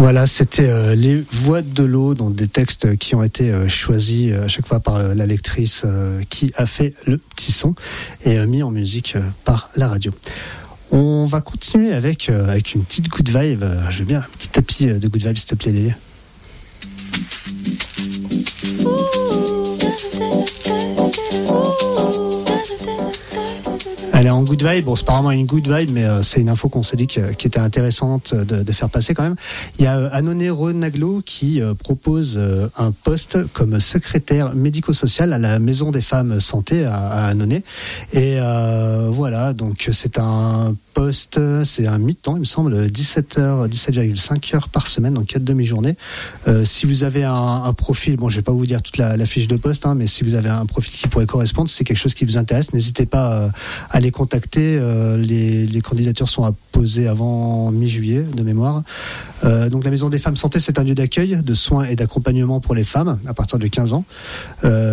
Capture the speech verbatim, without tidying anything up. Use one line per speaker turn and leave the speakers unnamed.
Voilà, c'était euh, les voix de l'eau, donc des textes qui ont été euh, choisis euh, à chaque fois par euh, la lectrice euh, qui a fait le petit son et euh, mis en musique euh, par la radio. On va continuer avec, euh, avec une petite good vibe. Je veux bien un petit tapis de good vibe, s'il te plaît, Lélie. Elle est en good vibe. Bon, c'est pas vraiment une good vibe, mais euh, c'est une info qu'on s'est dit qui, qui était intéressante de, de faire passer quand même. Il y a euh, Annonay Renaglo qui euh, propose euh, un poste comme secrétaire médico-social à la Maison des Femmes Santé à, à Annonay. Et euh, voilà, donc c'est un poste, c'est un mi-temps, il me semble, dix-sept heures, dix-sept virgule cinq heures par semaine, donc quatre demi-journées. Euh, si vous avez un, un profil, bon, je vais pas vous dire toute la, la fiche de poste, hein, mais si vous avez un profil qui pourrait correspondre, si c'est quelque chose qui vous intéresse, n'hésitez pas euh, à les contacter. Euh, les, les candidatures sont apposées avant mi-juillet, de mémoire. Euh, donc la Maison des Femmes Santé, c'est un lieu d'accueil, de soins et d'accompagnement pour les femmes à partir de quinze ans. Euh,